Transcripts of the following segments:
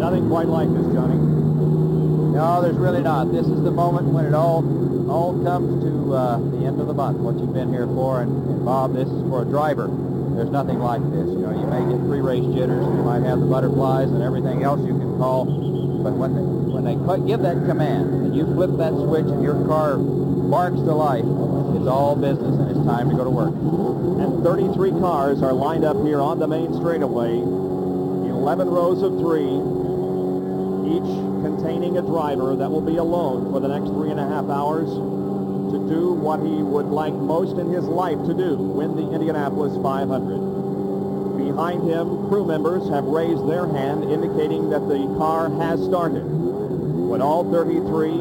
nothing quite like this, Johnny. No, there's really not. This is the moment when it all comes to the end of the month, what you've been here for. And Bob, this is for a driver. There's nothing like this. You know, you may get pre-race jitters, you might have the butterflies and everything else you can call, but when they give that command and you flip that switch and your car barks to life, it's all business and it's time to go to work. And 33 cars are lined up here on the main straightaway, 11 rows of 3, each containing a driver that will be alone for the next 3.5 hours to do what he would like most in his life to do, win the Indianapolis 500. Behind him, crew members have raised their hand indicating that the car has started. When all 33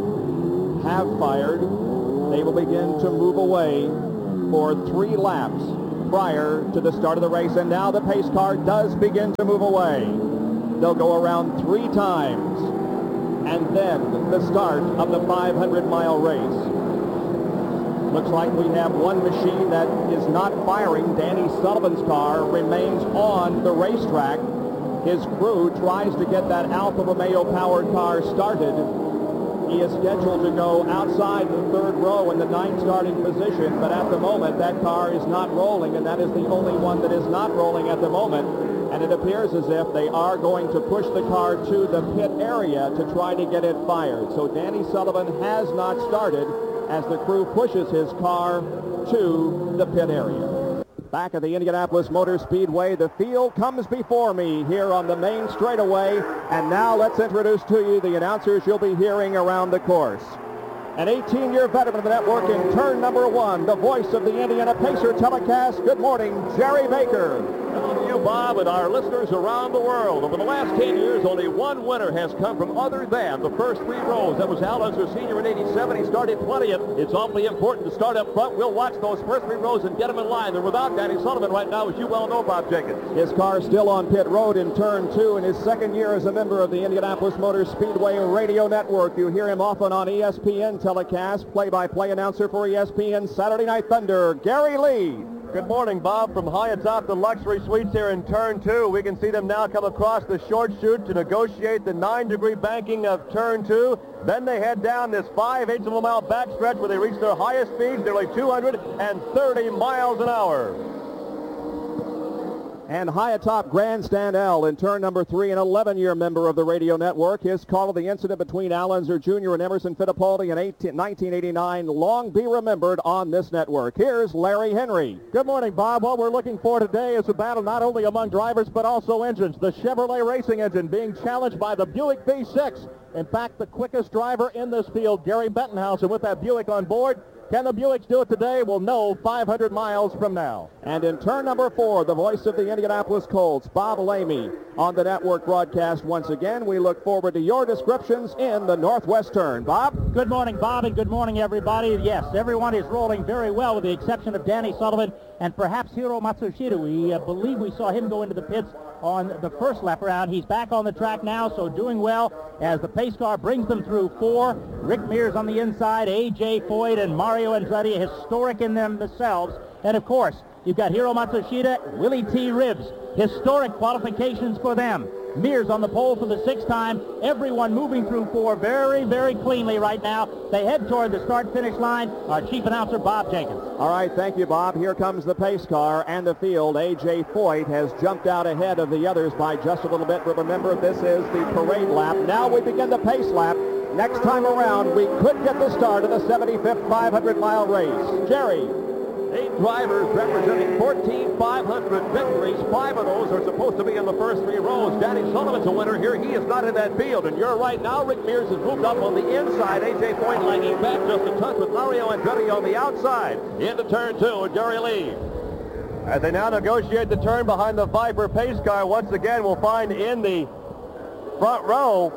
have fired, they will begin to move away for 3 laps prior to the start of the race. And now the pace car does begin to move away. They'll go around 3 times, and then the start of the 500-mile race. Looks like we have one machine that is not firing. Danny Sullivan's car remains on the racetrack. His crew tries to get that Alfa Romeo-powered car started. He is scheduled to go outside the 3rd row in the 9th starting position, but at the moment that car is not rolling, and that is the only one that is not rolling at the moment. And it appears as if they are going to push the car to the pit area to try to get it fired. So Danny Sullivan has not started as the crew pushes his car to the pit area. Back at the Indianapolis Motor Speedway, the field comes before me here on the main straightaway. And now let's introduce to you the announcers you'll be hearing around the course. An 18-year veteran of the network in turn number 1, the voice of the Indiana Pacer telecast. Good morning, Jerry Baker. Hello to you, Bob, and our listeners around the world. Over the last 10 years, only one winner has come from other than the first 3 rows. That was Al Unser Sr. in '87. He started 20th. It's awfully important to start up front. We'll watch those first 3 rows and get them in line. They're without Danny Sullivan right now, as you well know, Bob Jenkins. His car still on pit road in turn 2 in his 2nd year as a member of the Indianapolis Motor Speedway Radio Network. You hear him often on ESPN telecast, play-by-play announcer for ESPN Saturday Night Thunder, Gary Lee. Good morning, Bob. From high atop the luxury suites here in turn 2, we can see them now come across the short chute to negotiate the 9-degree banking of turn 2. Then they head down this 5/8 of a mile backstretch where they reach their highest speeds, nearly 230 miles an hour. And high atop Grandstand L in turn number 3, an 11-year member of the radio network. His call of the incident between Al Unser Jr. and Emerson Fittipaldi in 1989 long be remembered on this network. Here's Larry Henry. Good morning, Bob. What we're looking for today is a battle not only among drivers but also engines. The Chevrolet racing engine being challenged by the Buick V6. In fact, the quickest driver in this field, Gary Bettenhausen, with that Buick on board. Can the Buicks do it today? We'll know 500 miles from now. And in turn number 4, the voice of the Indianapolis Colts, Bob Lamy, on the network broadcast once again. We look forward to your descriptions in the Northwest turn. Bob? Good morning, Bob, and good morning, everybody. Yes, everyone is rolling very well with the exception of Danny Sullivan and perhaps Hiro Matsushita. We believe we saw him go into the pits on the first lap around. He's back on the track now, so doing well as the pace car brings them through 4. Rick Mears on the inside, A.J. Foyt and Mario Andretti, historic in themselves. And, of course, you've got Hiro Matsushita, Willie T. Ribbs, historic qualifications for them. Mears on the pole for the 6th time. Everyone moving through 4 very, very cleanly right now. They head toward the start-finish line. Our chief announcer, Bob Jenkins. All right, thank you, Bob. Here comes the pace car and the field. A.J. Foyt has jumped out ahead of the others by just a little bit. But remember, this is the parade lap. Now we begin the pace lap. Next time around, we could get the start of the 75th 500-mile race. Jerry. 8 drivers representing 14 500 victories. 5 of those are supposed to be in the first 3 rows. Danny Sullivan's a winner here. He is not in that field. And you're right now, Rick Mears has moved up on the inside. A.J. Foyt lagging back just a touch with Mario Andretti on the outside. Into turn 2, Jerry Lee. As they now negotiate the turn behind the Viper pace car, once again we'll find in the front row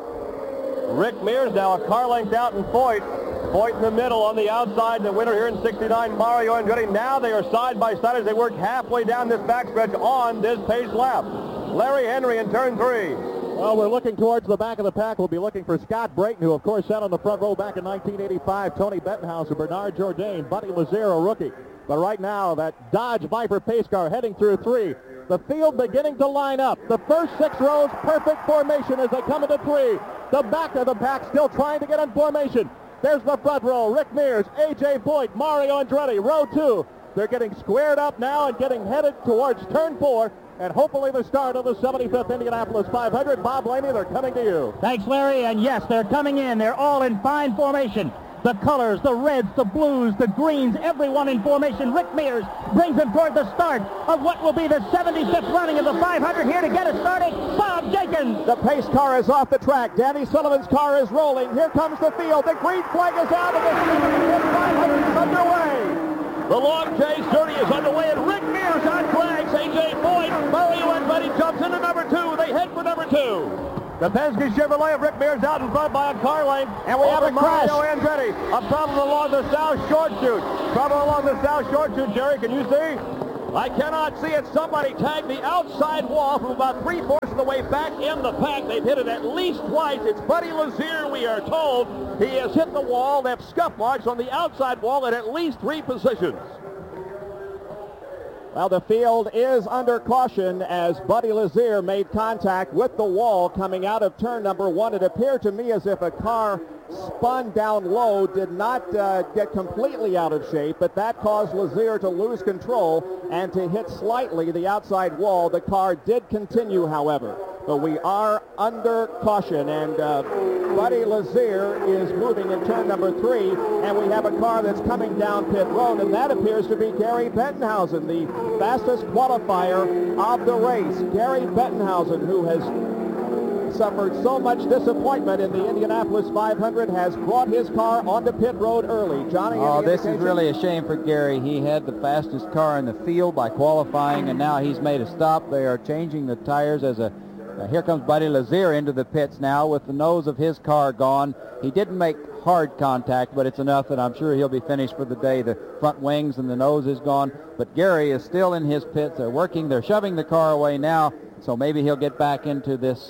Rick Mears now a car length out in Foyt. Foyt in the middle on the outside, the winner here in 69, Mario Andretti. Now they are side by side as they work halfway down this backstretch on this pace lap. Larry Henry in turn 3. Well, we're looking towards the back of the pack. We'll be looking for Scott Brayton, who, of course, sat on the front row back in 1985. Tony Bettenhausen, Bernard Jourdain, Buddy Lazare, a rookie. But right now, that Dodge Viper pace car heading through 3. The field beginning to line up. The first 6 rows, perfect formation as they come into 3. The back of the pack still trying to get in formation. There's the front row. Rick Mears, A.J. Voigt, Mario Andretti, row 2. They're getting squared up now and getting headed towards turn 4. And hopefully the start of the 75th Indianapolis 500. Bob Blaney, they're coming to you. Thanks, Larry. And yes, they're coming in. They're all in fine formation. The colors, the reds, the blues, the greens, everyone in formation. Rick Mears brings them toward the start of what will be the 75th running of the 500. Here to get us started, Bob Jenkins. The pace car is off the track. Danny Sullivan's car is rolling. Here comes the field. The green flag is out, and the 75th 500 is underway. The long chase journey is underway, and Rick Mears on flags. A.J. Boyd, Mario Andretti jumps into number 2. They head for number 2. The Penske Chevrolet of Rick Mears out in front by a car lane. And we have a crash. Mario Andretti. A problem along the south short chute. Trouble along the south short chute, Jerry. Can you see? I cannot see it. Somebody tagged the outside wall from about 3/4 of the way back in the pack. They've hit it at least twice. It's Buddy Lazier, we are told. He has hit the wall, left scuff marks on the outside wall at least 3 positions. Well, the field is under caution as Buddy Lazier made contact with the wall coming out of turn number 1. It appeared to me as if a car spun down low, did not get completely out of shape, but that caused Lazier to lose control and to hit slightly the outside wall. The car did continue, however. But we are under caution, and Buddy Lazier is moving in turn number 3, and we have a car that's coming down pit road, and that appears to be Gary Bettenhausen, the fastest qualifier of the race. Gary Bettenhausen, who has suffered so much disappointment in the Indianapolis 500, has brought his car onto pit road early. Johnny, this is really a shame for Gary. He had the fastest car in the field by qualifying, and now he's made a stop. They are changing the tires as a... here comes Buddy Lazier into the pits now with the nose of his car gone. He didn't make hard contact, but it's enough that I'm sure he'll be finished for the day. The front wings and the nose is gone, but Gary is still in his pits. They're working. They're shoving the car away now, so maybe he'll get back into this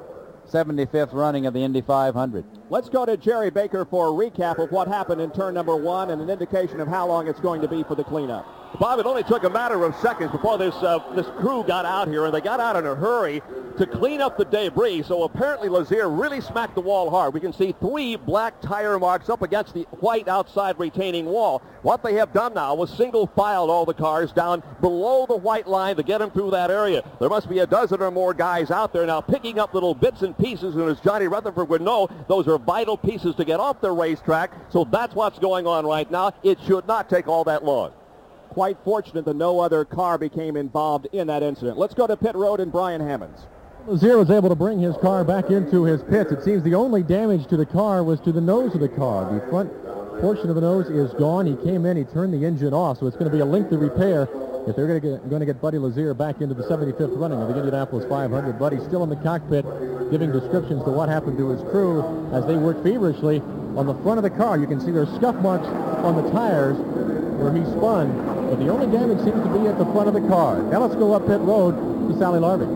75th running of the Indy 500. Let's go to Jerry Baker for a recap of what happened in turn number 1 and an indication of how long it's going to be for the cleanup. Bob, it only took a matter of seconds before this crew got out here, and they got out in a hurry to clean up the debris. So apparently Lazier really smacked the wall hard. We can see 3 black tire marks up against the white outside retaining wall. What they have done now was single-filed all the cars down below the white line to get them through that area. There must be a dozen or more guys out there now picking up little bits and pieces, and as Johnny Rutherford would know, those are vital pieces to get off the racetrack. So that's what's going on right now. It should not take all that long. Quite fortunate that no other car became involved in that incident. Let's go to pit road and Brian Hammonds. Lazier was able to bring his car back into his pits. It seems the only damage to the car was to the nose of the car. The front portion of the nose is gone. He came in, he turned the engine off, so it's going to be a lengthy repair if they're going to get Buddy Lazier back into the 75th running of the Indianapolis 500. Buddy's still in the cockpit giving descriptions to what happened to his crew as they work feverishly on the front of the car. You can see there's scuff marks on the tires where he spun, but the only damage seems to be at the front of the car. Now let's go up pit road to Sally Larby.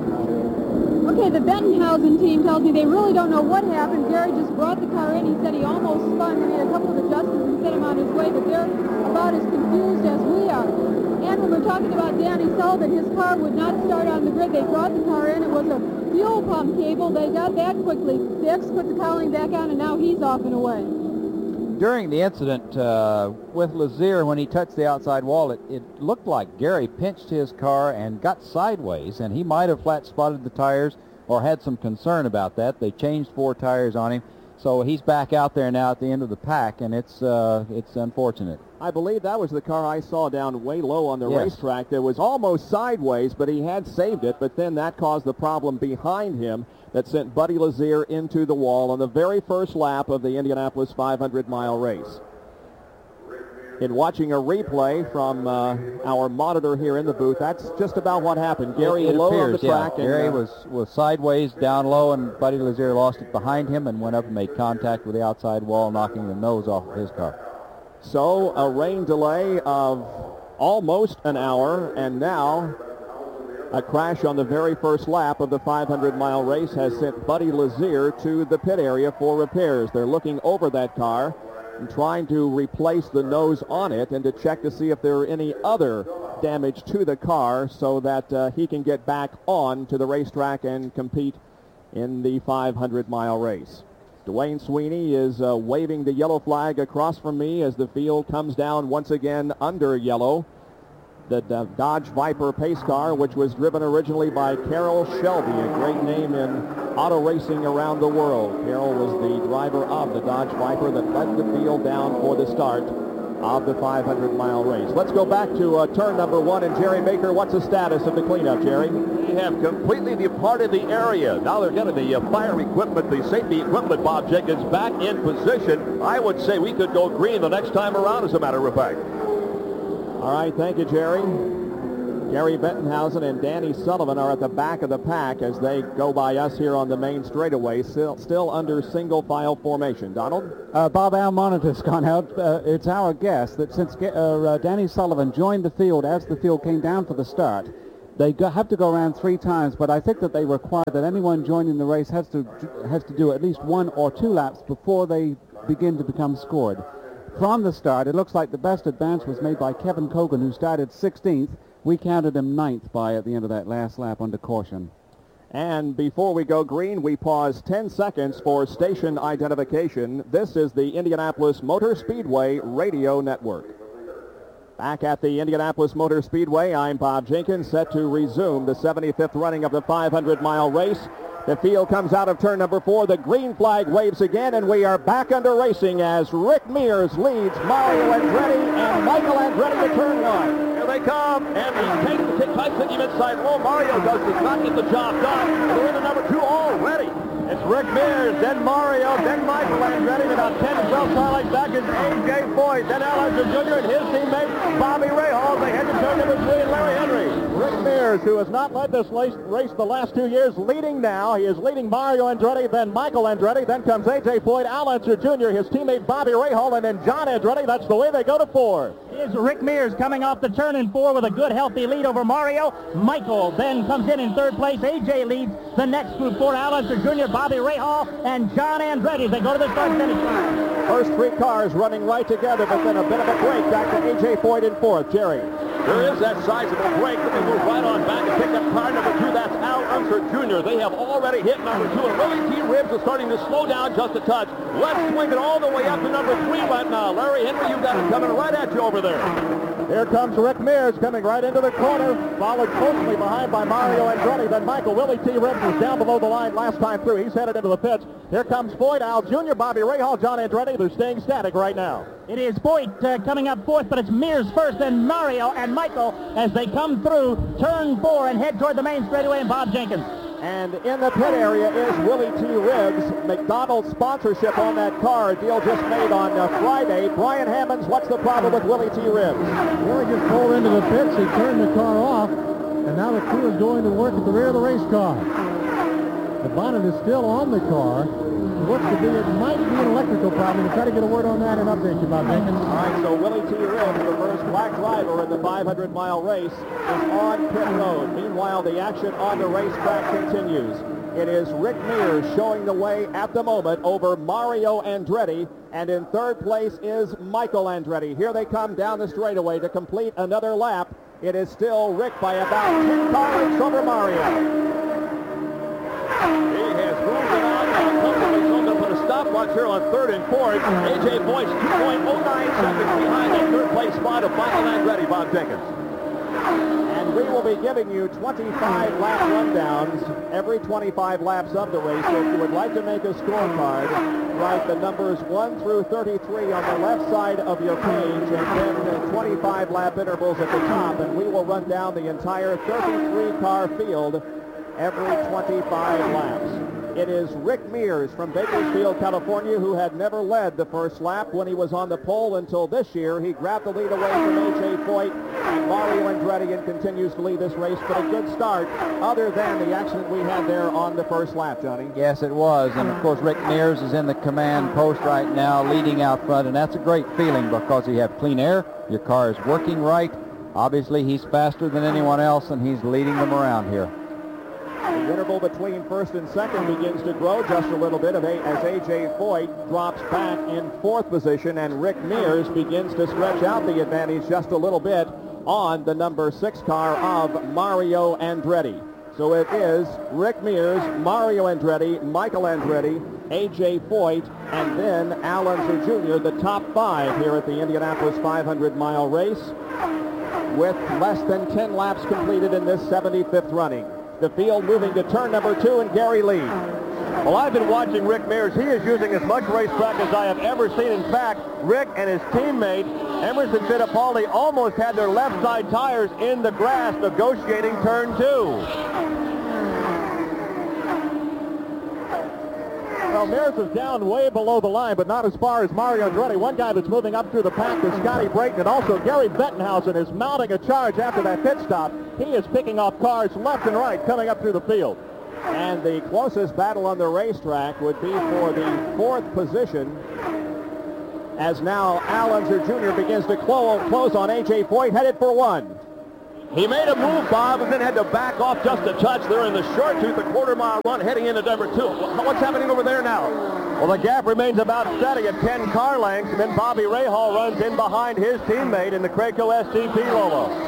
Okay, the Bettenhausen team tells me they really don't know what happened. Gary just brought the car in. He said he almost spun. They made a couple of adjustments and set him on his way, but they're about as confused as we are. And when we're talking about Danny Sullivan, his car would not start on the grid. They brought the car in. It was a fuel pump cable. They got that quickly. Dix put the cowling back on, and now he's off and away. During the incident with Lazier, when he touched the outside wall, it looked like Gary pinched his car and got sideways, and he might have flat spotted the tires or had some concern about that. They changed 4 tires on him, so he's back out there now at the end of the pack, and it's unfortunate. I believe that was the car I saw down way low on the racetrack. That was almost sideways, but he had saved it, but then that caused the problem behind him that sent Buddy Lazier into the wall on the very first lap of the Indianapolis 500-mile race. In watching a replay from our monitor here in the booth, that's just about what happened. Gary low on the track. Yeah. Gary was sideways down low, and Buddy Lazier lost it behind him and went up and made contact with the outside wall, knocking the nose off of his car. So a rain delay of almost an hour, and now a crash on the very first lap of the 500-mile race has sent Buddy Lazier to the pit area for repairs. They're looking over that car and trying to replace the nose on it and to check to see if there are any other damage to the car so that he can get back on to the racetrack and compete in the 500-mile race. Dwayne Sweeney is waving the yellow flag across from me as the field comes down once again under yellow. The Dodge Viper pace car, which was driven originally by Carroll Shelby, a great name in auto racing around the world. Carroll was the driver of the Dodge Viper that led the field down for the start of the 500-mile race. Let's go back to turn number 1. And Jerry Baker, what's the status of the cleanup, Jerry? They have completely departed the area. Now they're getting the fire equipment, the safety equipment, Bob Jenkins, back in position. I would say we could go green the next time around, as a matter of fact. All right, thank you, Jerry. Gary Bettenhausen and Danny Sullivan are at the back of the pack as they go by us here on the main straightaway, still under single file formation. Donald? Bob, our monitor's gone out. It's our guess that since Danny Sullivan joined the field as the field came down for the start, they have to go around 3 times, but I think that they require that anyone joining the race has to do at least 1 or 2 laps before they begin to become scored. From the start, it looks like the best advance was made by Kevin Cogan, who started 16th. We counted him 9th at the end of that last lap under caution. And before we go green, we pause 10 seconds for station identification. This is the Indianapolis Motor Speedway Radio Network. Back at the Indianapolis Motor Speedway, I'm Bob Jenkins, set to resume the 75th running of the 500-mile race. The field comes out of turn number 4. The green flag waves again, and we are back under racing as Rick Mears leads Mario Andretti and Michael Andretti to turn 1. Here they come, and he tries to keep inside low. Mario does not get the job done. And they're into number 2 already. It's Rick Mears, then Mario, then Michael Andretti. About 10 to 12 car lengths back is A.J. Foyt, then Al Unser Jr. and his teammate Bobby Rahal. They head to turn number 3 and Larry Henry. Rick Mears, who has not led this race the last 2 years, leading now. He is leading Mario Andretti, then Michael Andretti, then comes A.J. Foyt, Al Unser Jr., his teammate Bobby Rahal, and then John Andretti. That's the way they go to 4. Here's Rick Mears coming off the turn in 4 with a good, healthy lead over Mario. Michael then comes in 3rd place. A.J. leads the next group 4. Al Unser Jr., Bobby Rahal, and John Andretti. They go to the start-finish line. First 3 cars running right together, but then a bit of a break back to A.J. Foyt in 4th. Jerry? There is that sizable break. Let me move right on back and pick up car number 2. That's Al Unser Jr. They have already hit number 2, and Willie T. Ribbs is starting to slow down just a touch. Let's swing it all the way up to number 3 right now. Larry Henry, you've got it coming right at you over there. Here comes Rick Mears coming right into the corner, followed closely behind by Mario Andretti. Then Michael. Willie T. Ribbs was down below the line last time through. He's headed into the pits. Here comes Foyt, Al Jr., Bobby Rahal, John Andretti. They're staying static right now. It is Foyt coming up 4th, but it's Mears first, then Mario and Michael as they come through turn 4 and head toward the main straightaway, and Bob Jenkins. And in the pit area is Willie T. Ribbs. McDonald's sponsorship on that car, a deal just made on Friday. Brian Hammonds, what's the problem with Willie T. Ribbs? Willie just pulled into the pits. He turned the car off, and now the crew is going to work at the rear of the race car. The bonnet is still on the car. It looks to be, it might be an electrical problem. We'll try to get a word on that and update you about Jenkins. All right, so Willie T. Ribbs, the first black driver in the 500-mile race, is on pit road. Meanwhile, the action on the racetrack continues. It is Rick Mears showing the way at the moment over Mario Andretti, and in 3rd place is Michael Andretti. Here they come down the straightaway to complete another lap. It is still Rick by about 10 car lengths over Mario. He has moved it on now. Comfortably so. Going to put a stopwatch here on 3rd and 4th. A.J. Foyt 2.09 seconds behind that 3rd place spot of Michael Andretti, Bob Jenkins. And we will be giving you 25 lap rundowns every 25 laps of the race. So if you would like to make a scorecard, write the numbers 1 through 33 on the left side of your page, and then 25 lap intervals at the top, and we will run down the entire 33-car field every 25 laps. It is Rick Mears from Bakersfield, California, who had never led the first lap when he was on the pole until this year. He grabbed the lead away from A.J. Foyt and Mario Andretti and continues to lead this race. But a good start other than the accident we had there on the first lap, Johnny. Yes, it was. And, of course, Rick Mears is in the command post right now, leading out front. And that's a great feeling because you have clean air. Your car is working right. Obviously, he's faster than anyone else, and he's leading them around here. The interval between 1st and 2nd begins to grow just a little bit as A.J. Foyt drops back in 4th position, and Rick Mears begins to stretch out the advantage just a little bit. on the number 6 car of Mario Andretti. So it is Rick Mears, Mario Andretti, Michael Andretti, A.J. Foyt, and then Al Unser Jr., the top 5 here at the Indianapolis 500-mile race, with less than 10 laps completed in this 75th running. The field moving to turn number 2 and Gary Lee. Well, I've been watching Rick Mears. He is using as much racetrack as I have ever seen. In fact, Rick and his teammate, Emerson Fittipaldi, almost had their left side tires in the grass negotiating turn 2. Well, Mears is down way below the line, but not as far as Mario Andretti. One guy that's moving up through the pack is Scotty Brayton, and also Gary Bettenhausen is mounting a charge after that pit stop. He is picking off cars left and right coming up through the field. And the closest battle on the racetrack would be for the 4th position, as now Al Unser Jr. begins to close on A.J. Foyt, headed for 1. He made a move, Bob, and then had to back off just a touch there in the short tooth, the quarter-mile run heading into number 2. What's happening over there now? Well, the gap remains about steady at 10 car lengths, and then Bobby Rahal runs in behind his teammate in the Craco STP Lolo.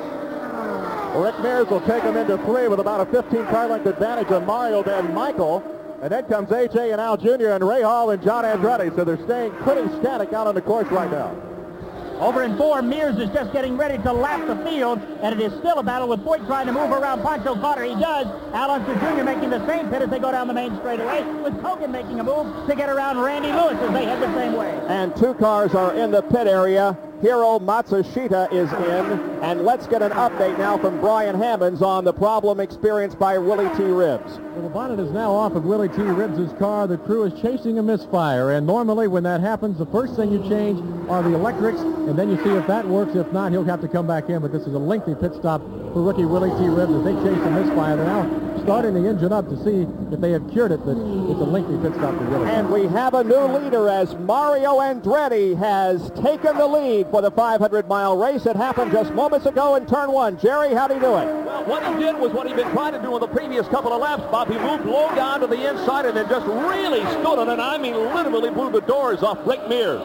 Rick Mears will take him into 3 with about a 15 car length advantage on Mario, then Michael. And then comes A.J. and Al Jr. and Rahal and John Andretti. So they're staying pretty static out on the course right now. Over in 4, Mears is just getting ready to lap the field, and it is still a battle with Foyt trying to move around Pancho Carter. He does. Al Unser Jr. making the same pit as they go down the main straightaway, with Hogan making a move to get around Randy Lewis as they head the same way. And 2 cars are in the pit area. Hiro Matsushita is in, and let's get an update now from Brian Hammonds on the problem experienced by Willie T. Ribbs. Well, the bonnet is now off of Willie T. Ribbs' car. The crew is chasing a misfire, and normally when that happens, the first thing you change are the electrics, and then you see if that works. If not, he'll have to come back in, but this is a lengthy pit stop for rookie Willie T. Ribbs as they chase a misfire. They're now starting the engine up to see if they have cured it, but it's a lengthy pit stop for Willie. And we have a new leader as Mario Andretti has taken the lead for the 500-mile race. It happened just moments ago in turn 1. Jerry, how'd he do it? Well, what he did was what he'd been trying to do in the previous couple of laps, Bob. He moved low down to the inside and then just really stood on it. I mean, literally blew the doors off Rick Mears.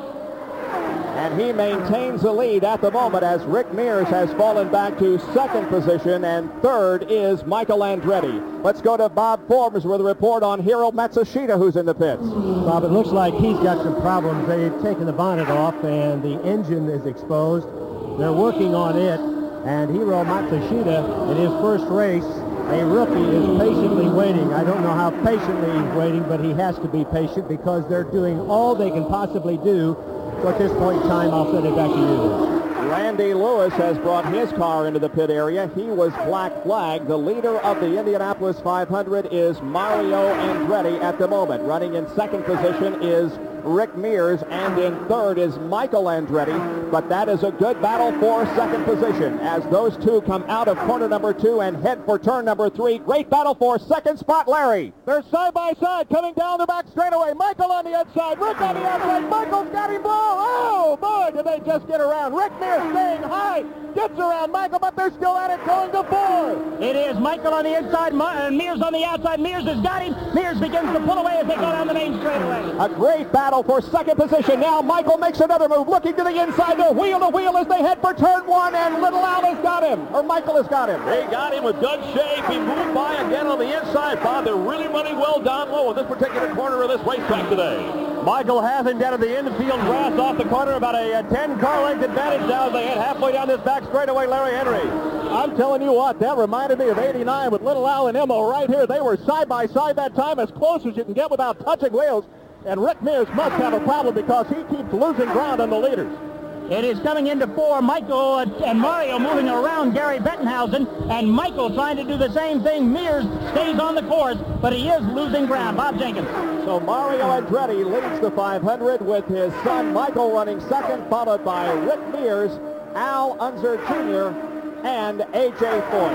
And he maintains the lead at the moment as Rick Mears has fallen back to 2nd position, and 3rd is Michael Andretti. Let's go to Bob Forbes with a report on Hiro Matsushita, who's in the pits. Bob, it looks like he's got some problems. They've taken the bonnet off, and the engine is exposed. They're working on it, and Hiro Matsushita, in his first race, a rookie, is patiently waiting. I don't know how patiently he's waiting, but he has to be patient because they're doing all they can possibly do. So at this point in time, I'll send it back to you. Randy Lewis has brought his car into the pit area. He was black flagged. The leader of the Indianapolis 500 is Mario Andretti at the moment. Running in 2nd position is Rick Mears, and in 3rd is Michael Andretti. But that is a good battle for 2nd position as those 2 come out of corner number 2 and head for turn number 3. Great battle for 2nd spot, Larry. They're side by side coming down the back straightaway. Michael on the inside, Rick on the outside. Michael's got him blown. Oh, boy, did they just get around. Rick Mears staying high, gets around Michael, but they're still at it, going to 4. It is Michael on the inside, Mears on the outside. Mears has got him. Mears begins to pull away as they go down the main straightaway. A great battle for 2nd position. Now Michael makes another move, looking to the inside. They're wheel to wheel as they head for turn 1, and little Al has got him, or Michael has got him. They got him with good shape. He moved by again on the inside, Bob. They're really running well down low in this particular corner of this racetrack today. Michael Hazen down at the infield grass off the corner, about a 10-car length advantage now as they head halfway down this back straightaway. Larry Henry. I'm telling you what, that reminded me of '89 with Little Al and Immo right here. They were side by side that time, as close as you can get without touching wheels. And Rick Mears must have a problem because he keeps losing ground on the leaders. It is coming into 4. Michael and Mario moving around Gary Bettenhausen, and Michael trying to do the same thing. Mears stays on the course, but he is losing ground. Bob Jenkins. So Mario Andretti leads the 500 with his son Michael running 2nd, followed by Rick Mears, Al Unser Jr., and A.J.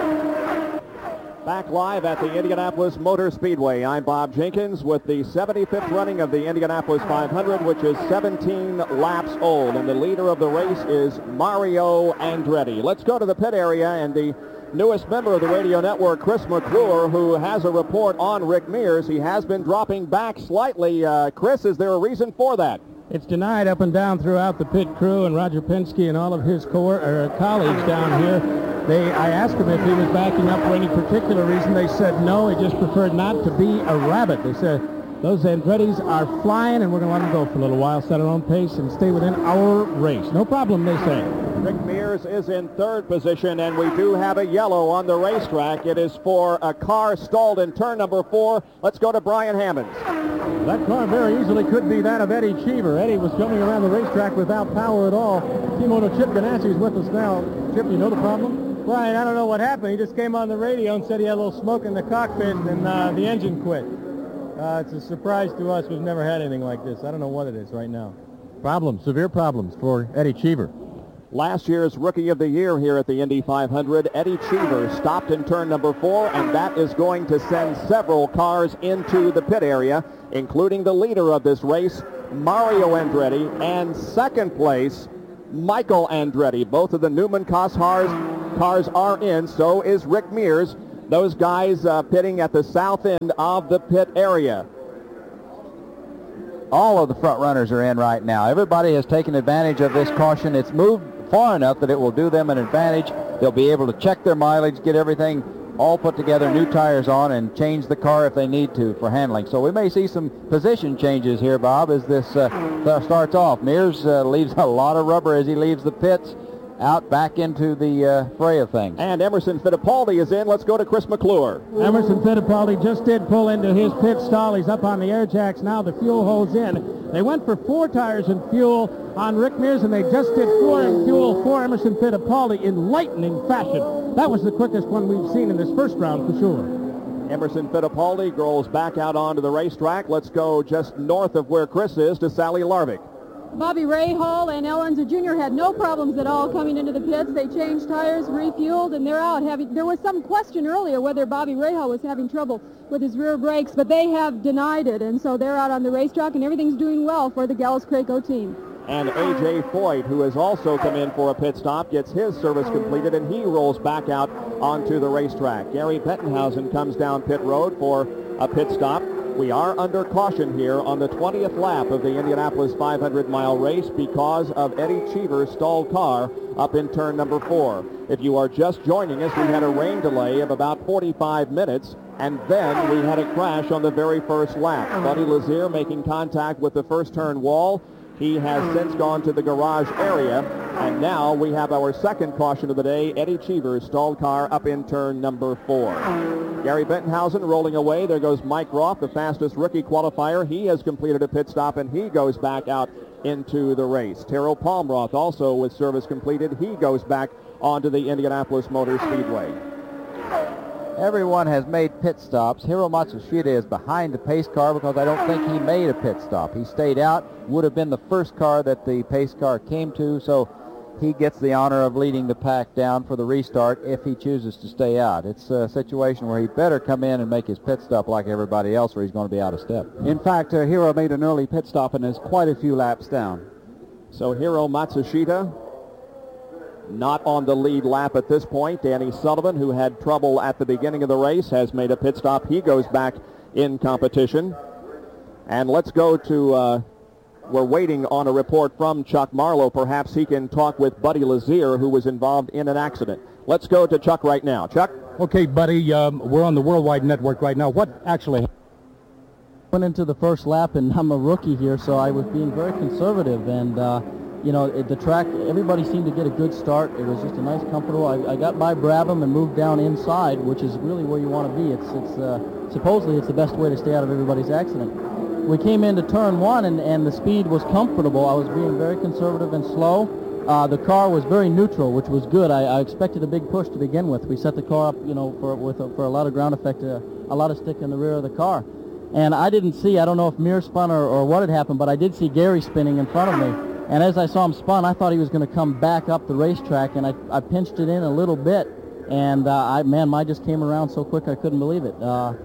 Foyt. Back live at the Indianapolis Motor Speedway, I'm Bob Jenkins with the 75th running of the Indianapolis 500, which is 17 laps old, and the leader of the race is Mario Andretti. Let's go to the pit area and the newest member of the radio network, Chris McClure, who has a report on Rick Mears. He has been dropping back slightly. Chris, is there a reason for that? It's denied up and down throughout the pit crew, and Roger Penske and all of his colleagues down here. I asked him if he was backing up for any particular reason. They said no, he just preferred not to be a rabbit. They said those Andretti's are flying, and we're going to let them go for a little while, set our own pace, and stay within our race. No problem, they say. Rick Mears is in third position, and we do have a yellow on the racetrack. It is for a car stalled in turn number 4. Let's go to Brian Hammonds. That car very easily could be that of Eddie Cheever. Eddie was coming around the racetrack without power at all. Team owner Chip Ganassi is with us now. Chip, you know the problem? Brian, I don't know what happened. He just came on the radio and said he had a little smoke in the cockpit and the engine quit. It's a surprise to us. We've never had anything like this. I don't know what it is right now. Problems, severe problems for Eddie Cheever. Last year's Rookie of the Year here at the Indy 500, Eddie Cheever, stopped in turn number 4, and that is going to send several cars into the pit area, including the leader of this race, Mario Andretti, and second place, Michael Andretti. Both of the Newman cars are in, so is Rick Mears. Those guys pitting at the south end of the pit area. All of the front runners are in right now. Everybody has taken advantage of this caution. It's moved far enough that it will do them an advantage. They'll be able to check their mileage, get everything all put together, new tires on, and change the car if they need to for handling. So we may see some position changes here, Bob, as this starts off. Mears leaves a lot of rubber as he leaves the pits, out back into the fray of things. And Emerson Fittipaldi is in. Let's go to Chris McClure. Emerson Fittipaldi just did pull into his pit stall. He's up on the air jacks now. The fuel holds in. They went for 4 tires and fuel on Rick Mears, and they just did 4 and fuel for Emerson Fittipaldi in lightning fashion. That was the quickest one we've seen in this first round for sure. Emerson Fittipaldi rolls back out onto the racetrack. Let's go just north of where Chris is to Sally Larvick. Bobby Rahal and Al Unser Jr. had no problems at all coming into the pits. They changed tires, refueled, and they're out. There was some question earlier whether Bobby Rahal was having trouble with his rear brakes, but they have denied it, and so they're out on the racetrack, and everything's doing well for the Gallus-Craco team. And A.J. Foyt, who has also come in for a pit stop, gets his service completed, and he rolls back out onto the racetrack. Gary Bettenhausen comes down pit road for a pit stop. We are under caution here on the 20th lap of the Indianapolis 500-mile race because of Eddie Cheever's stalled car up in turn number 4. If you are just joining us, we had a rain delay of about 45 minutes, and then we had a crash on the very first lap. Buddy Lazier making contact with the first turn wall. He has since gone to the garage area, and now we have our second caution of the day, Eddie Cheever's stalled car up in turn number 4. Gary Bettenhausen rolling away. There goes Mike Roth, the fastest rookie qualifier. He has completed a pit stop, and he goes back out into the race. Terrell Palmroth also with service completed. He goes back onto the Indianapolis Motor Speedway. Everyone has made pit stops. Hiro Matsushita is behind the pace car because I don't think he made a pit stop. He stayed out, would have been the first car that the pace car came to, so he gets the honor of leading the pack down for the restart if he chooses to stay out. It's a situation where he better come in and make his pit stop like everybody else, or he's going to be out of step. In fact, Hiro made an early pit stop and is quite a few laps down. So Hiro Matsushita not on the lead lap at this point. Danny Sullivan, who had trouble at the beginning of the race, has made a pit stop. He goes back in competition. And let's go to, we're waiting on a report from Chuck Marlowe. Perhaps he can talk with Buddy Lazier, who was involved in an accident. Let's go to Chuck right now. Chuck? Okay, Buddy, we're on the Worldwide Network right now. What actually happened? Went into the first lap, and I'm a rookie here, so I was being very conservative, and you know, the track, everybody seemed to get a good start. It was just a nice, comfortable. I got by Brabham and moved down inside, which is really where you want to be. It's supposedly it's the best way to stay out of everybody's accident. We came into turn 1, and the speed was comfortable. I was being very conservative and slow. The car was very neutral, which was good. I expected a big push to begin with. We set the car up, you know, for a lot of ground effect, a lot of stick in the rear of the car. And I didn't see, I don't know if Mears spun or what had happened, but I did see Gary spinning in front of me. And as I saw him spun, I thought he was going to come back up the racetrack, and I pinched it in a little bit. And, mine just came around so quick I couldn't believe it.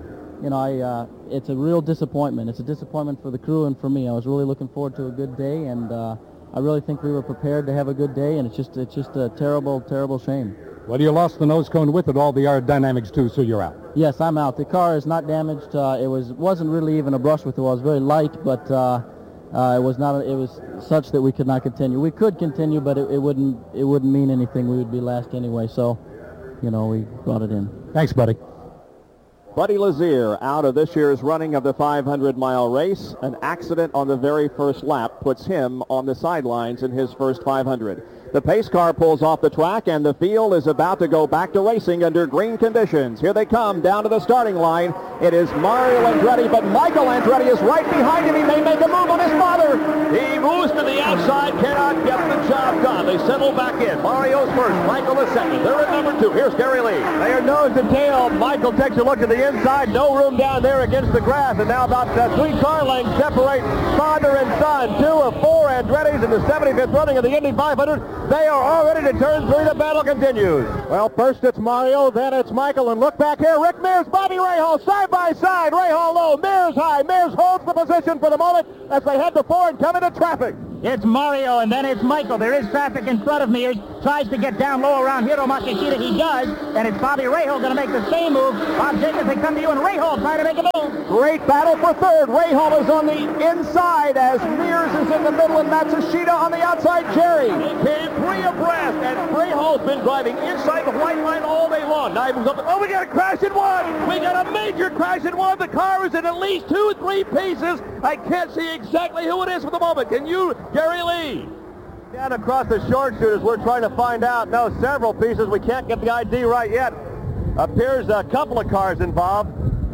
It's a real disappointment. It's a disappointment for the crew and for me. I was really looking forward to a good day, and I really think we were prepared to have a good day, and it's just a terrible, terrible shame. Well, you lost the nose cone with it, all the aerodynamics too, so you're out. Yes, I'm out. The car is not damaged. It wasn't really even a brush with the wall. It was very light, but It was such that we could not continue. We could continue, but it wouldn't mean anything. We would be last anyway. So, we brought it in. Thanks, buddy. Buddy Lazier out of this year's running of the 500-mile race. An accident on the very first lap puts him on the sidelines in his first 500. The pace car pulls off the track, and the field is about to go back to racing under green conditions. Here they come down to the starting line. It is Mario Andretti, but Michael Andretti is right behind him. He may make a move on his father. He moves to the outside, cannot get the job done. They settle back in. Mario's first, Michael is second. They're at number 2. Here's Gary Lee. They are nose to tail. Michael takes a look at the inside. No room down there against the grass. And now about 3 car lengths separate father and son. 2 of 4 Andretti's in the 75th running of the Indy 500. They are all ready to turn 3. The battle continues. Well, first it's Mario, then it's Michael. And look back here. Rick Mears, Bobby Rahal, side by side. Rahal low, Mears high. Mears holds the position for the moment as they head to 4 and come into traffic. It's Mario, and then it's Michael. There is traffic in front of Mears. Tries to get down low around Hiro Matsushita. He does, and it's Bobby Rahal going to make the same move. Bob Jacobs, they come to you, and Rahal trying to make a move. Great battle for third. Rahal is on the inside as Mears is in the middle and Matsushita on the outside. Jerry. He came 3 abreast, and Rahal's been driving inside the white line all day long. Now he moves up. Oh, we got a crash in 1. We got a major crash in 1. The car is in at least 2-3 pieces. I can't see exactly who it is for the moment. Can you, Gary Lee? Down across the short shooters, we're trying to find out. No, several pieces. We can't get the ID right yet. Appears a couple of cars involved.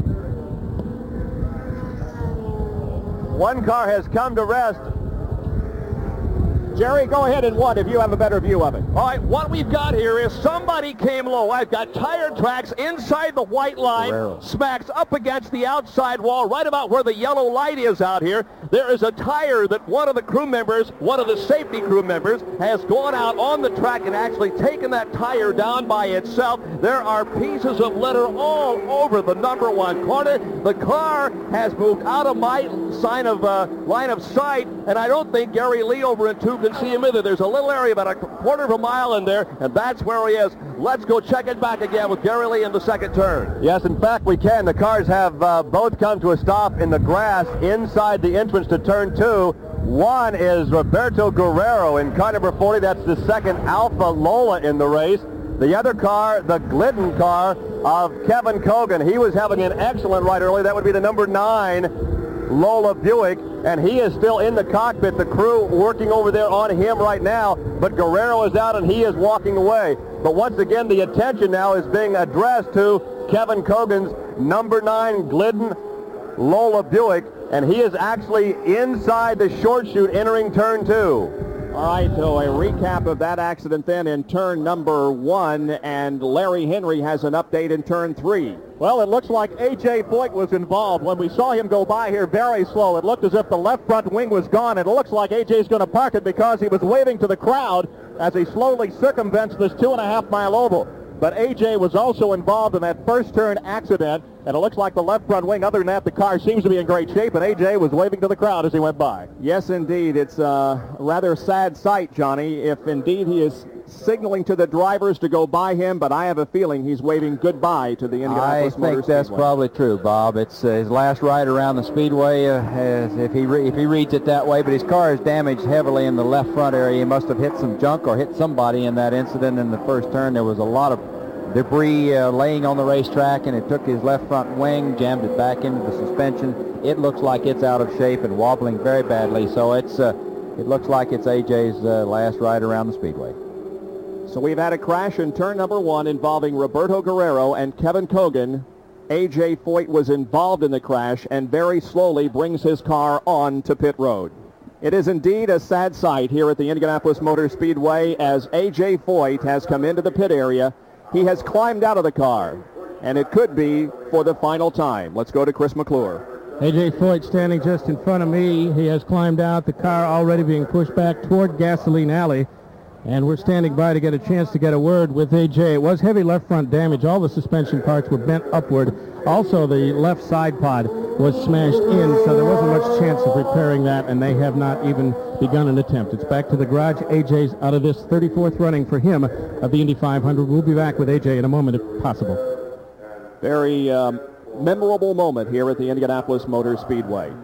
One car has come to rest. Jerry, go ahead and what if you have a better view of it. All right, what we've got here is somebody came low. I've got tire tracks inside the white line, smacks up against the outside wall, right about where the yellow light is out here. There is a tire that one of the crew members, one of the safety crew members, has gone out on the track and actually taken that tire down by itself. There are pieces of litter all over the number 1 corner. The car has moved out of my line of sight, and I don't think Gary Lee over in 2 can see him either. There's a little area about a quarter of a mile in there, and that's where he is. Let's go check it back again with Gary Lee in the second turn. Yes, in fact, we can. The cars have both come to a stop in the grass inside the entrance to turn 2. One is Roberto Guerrero in car number 40. That's the second Alfa Lola in the race. The other car, the Glidden car of Kevin Cogan. He was having an excellent ride early. That would be the number 9 Lola Buick, and he is still in the cockpit. The crew working over there on him right now, but Guerrero is out and he is walking away. But once again, the attention now is being addressed to Kevin Cogan's number 9 Glidden Lola Buick, and he is actually inside the short chute entering turn 2. All right, so a recap of that accident then in turn number 1, and Larry Henry has an update in turn 3. Well, it looks like A.J. Foyt was involved. When we saw him go by here very slow, it looked as if the left front wing was gone, and it looks like A.J.'s going to park it because he was waving to the crowd as he slowly circumvents this 2.5-mile oval. But A.J. was also involved in that first turn accident, and it looks like the left front wing. Other than that, the car seems to be in great shape, and A.J. was waving to the crowd as he went by. Yes, indeed. It's a rather sad sight, Johnny, if indeed he is signaling to the drivers to go by him, but I have a feeling he's waving goodbye to the Indianapolis Motor Speedway. I think that's probably true, Bob. It's his last ride around the Speedway, if he reads it that way, but his car is damaged heavily in the left front area. He must have hit some junk or hit somebody in that incident in the first turn. There was a lot of debris laying on the racetrack, and it took his left front wing, jammed it back into the suspension. It looks like it's out of shape and wobbling very badly, so it looks like it's AJ's last ride around the Speedway. So we've had a crash in turn number 1 involving Roberto Guerrero and Kevin Cogan. A.J. Foyt was involved in the crash and very slowly brings his car on to pit road. It is indeed a sad sight here at the Indianapolis Motor Speedway as A.J. Foyt has come into the pit area. He has climbed out of the car, and it could be for the final time. Let's go to Chris McClure. A.J. Foyt standing just in front of me. He has climbed out, the car already being pushed back toward Gasoline Alley. And we're standing by to get a chance to get a word with A.J. It was heavy left front damage. All the suspension parts were bent upward. Also, the left side pod was smashed in, so there wasn't much chance of repairing that, and they have not even begun an attempt. It's back to the garage. A.J.'s out of this 34th running for him of the Indy 500. We'll be back with A.J. in a moment if possible. Very memorable moment here at the Indianapolis Motor Speedway.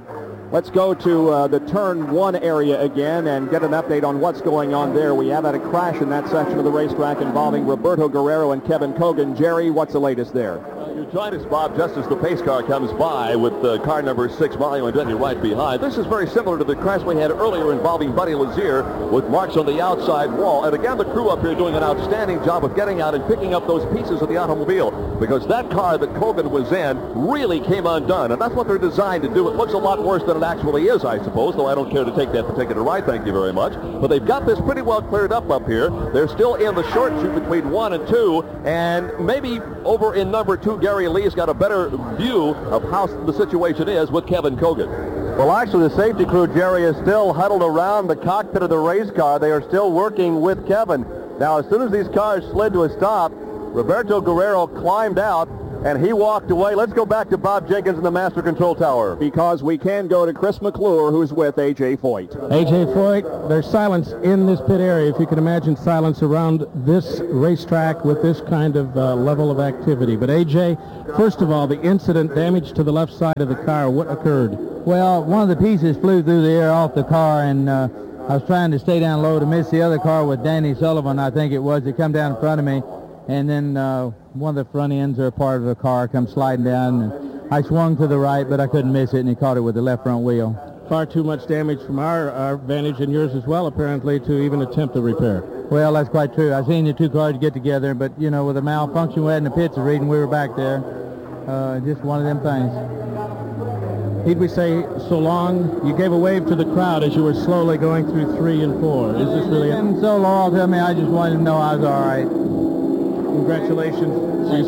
Let's go to the turn 1 area again and get an update on what's going on there. We have had a crash in that section of the racetrack involving Roberto Guerrero and Kevin Kogan. Jerry, what's the latest there? You join us, Bob, just as the pace car comes by with car number 6, Mario Andretti, right behind. This is very similar to the crash we had earlier involving Buddy Lazier with marks on the outside wall. And again, the crew up here doing an outstanding job of getting out and picking up those pieces of the automobile, because that car that Kogan was in really came undone. And that's what they're designed to do. It looks a lot worse than it actually is, I suppose, though I don't care to take that particular ride, thank you very much. But they've got this pretty well cleared up here. They're still in the short chute between 1 and 2, and maybe over in number 2, Gary Lee's got a better view of how the situation is with Kevin Kogan. Well, actually, the safety crew, Jerry, is still huddled around the cockpit of the race car. They are still working with Kevin. Now, as soon as these cars slid to a stop, Roberto Guerrero climbed out, and he walked away. Let's go back to Bob Jenkins in the master control tower. Because we can go to Chris McClure, who's with A.J. Foyt. A.J. Foyt, there's silence in this pit area. If you can imagine silence around this racetrack with this kind of level of activity. But A.J., first of all, the incident, damage to the left side of the car, what occurred? Well, one of the pieces flew through the air off the car, and I was trying to stay down low to miss the other car with Danny Sullivan, I think it was, that come down in front of me. And then one of the front ends or part of the car come sliding down, and I swung to the right, but I couldn't miss it, and he caught it with the left front wheel. Far too much damage from our vantage and yours as well, apparently, to even attempt a repair. Well, that's quite true. I seen the two cars get together, but, you know, with the malfunction we had in the pits of reading, we were back there. Just one of them things. Need we say so long? You gave a wave to the crowd as you were slowly going through 3 and 4. Is this really it? So long to me, I just wanted to know I was all right. Congratulations. See you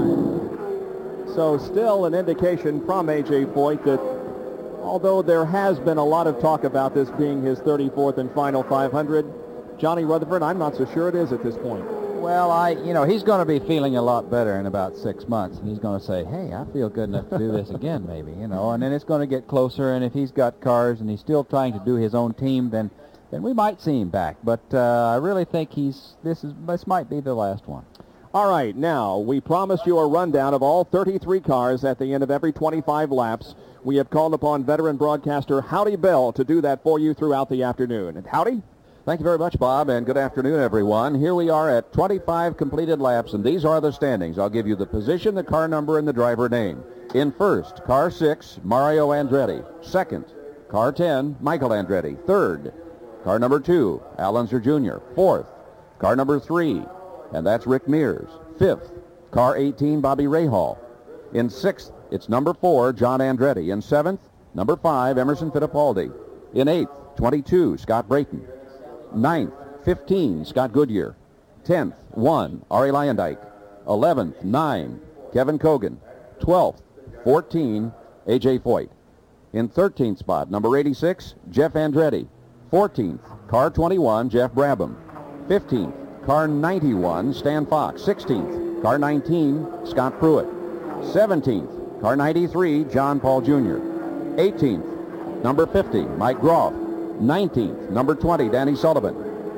soon. So still an indication from A.J. Foyt that although there has been a lot of talk about this being his 34th and final 500, Johnny Rutherford, I'm not so sure it is at this point. Well, he's going to be feeling a lot better in about 6 months. He's going to say, hey, I feel good enough to do this again, maybe, and then it's going to get closer, and if he's got cars and he's still trying to do his own team, then we might see him back. But I really think this might be the last one. All right, now, we promised you a rundown of all 33 cars at the end of every 25 laps. We have called upon veteran broadcaster Howdy Bell to do that for you throughout the afternoon. And Howdy? Thank you very much, Bob, and good afternoon, everyone. Here we are at 25 completed laps, and these are the standings. I'll give you the position, the car number, and the driver name. In first, car 6, Mario Andretti. Second, car 10, Michael Andretti. Third, car number 2, Al Unser Jr. Fourth, car number 3, and that's Rick Mears. Fifth, car 18, Bobby Rahal. In sixth, it's number 4, John Andretti. In seventh, number 5, Emerson Fittipaldi. In eighth, 22, Scott Brayton. Ninth, 15, Scott Goodyear. 10th, 1, Arie Luyendyk. 11th, 9, Kevin Kogan. 12th, 14, A.J. Foyt. In 13th spot, number 86, Jeff Andretti. 14th, car 21, Jeff Brabham. 15th, car 91, Stan Fox. 16th, car 19, Scott Pruitt. 17th, car 93, John Paul Jr. 18th, number 50, Mike Groff. 19th, number 20, Danny Sullivan.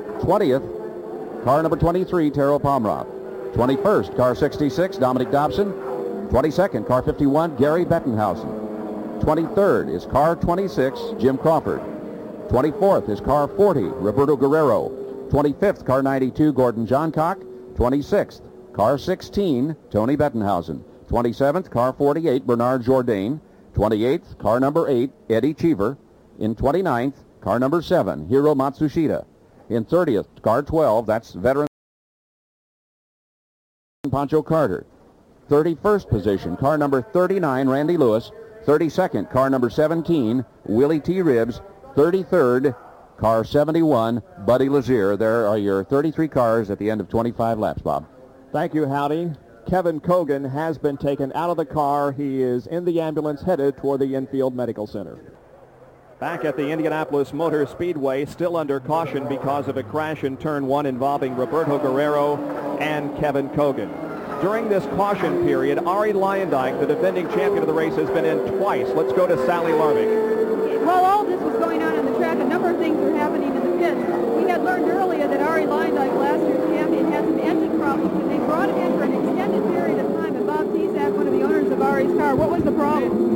20th, car number 23, Taro Pomrov. 21st, car 66, Dominic Dobson. 22nd, car 51, Gary Bettenhausen. 23rd is car 26, Jim Crawford. 24th is car 40, Roberto Guerrero. 25th, car 92, Gordon Johncock. 26th, car 16, Tony Bettenhausen. 27th, car 48, Bernard Jourdain. 28th, car number 8, Eddie Cheever. In 29th, car number 7, Hiro Matsushita. In 30th, car 12, that's veteran Pancho Carter. 31st position, car number 39, Randy Lewis. 32nd, car number 17, Willie T. Ribbs. 33rd, car 71, Buddy Lazier. There are your 33 cars at the end of 25 laps, Bob. Thank you, Howdy. Kevin Kogan has been taken out of the car. He is in the ambulance headed toward the infield medical center. Back at the Indianapolis Motor Speedway, still under caution because of a crash in turn 1 involving Roberto Guerrero and Kevin Kogan. During this caution period, Arie Luyendyk, the defending champion of the race, has been in twice. Let's go to Sally Larvik. While all this was going on the track, a number of things were happening in the pits. We had learned earlier that Arie Luyendyk, last year's champion, had some engine problems, and they brought him in for an extended period of time. And Bob Tisak, one of the owners of Arie's car, what was the problem?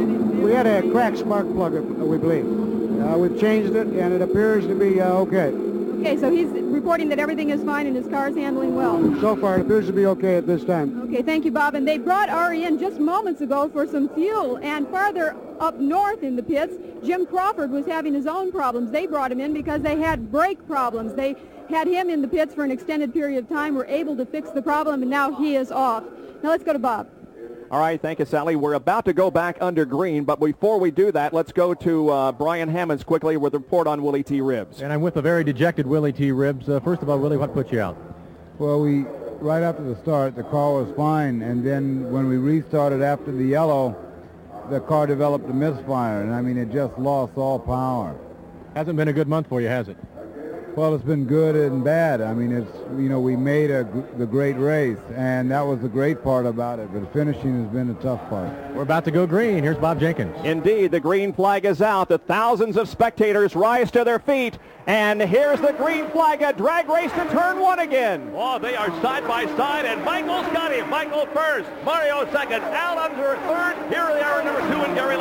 we had a cracked spark plug, we believe. We've changed it, and it appears to be okay. Okay, so he's reporting that everything is fine and his car's handling well. So far, it appears to be okay at this time. Okay, thank you, Bob. And they brought Ari in just moments ago for some fuel. And farther up north in the pits, Jim Crawford was having his own problems. They brought him in because they had brake problems. They had him in the pits for an extended period of time, were able to fix the problem, and now he is off. Now let's go to Bob. All right, thank you, Sally. We're about to go back under green, but before we do that, let's go to Brian Hammonds quickly with a report on Willie T. Ribbs. And I'm with a very dejected Willie T. Ribbs. First of all, Willie, what put you out? Well, right after the start, the car was fine, and then when we restarted after the yellow, the car developed a misfire, and I mean, it just lost all power. Hasn't been a good month for you, has it? Well, it's been good and bad. I mean, it's, you know, we made the great race, and that was the great part about it, but finishing has been a tough part. We're about to go green. Here's Bob Jenkins. Indeed, the green flag is out. The thousands of spectators rise to their feet, and here's the green flag, a drag race to turn one again. Oh, they are side by side, and Michael's got him. Michael first, Mario second, Al under third. Here they are, number 2 and Gary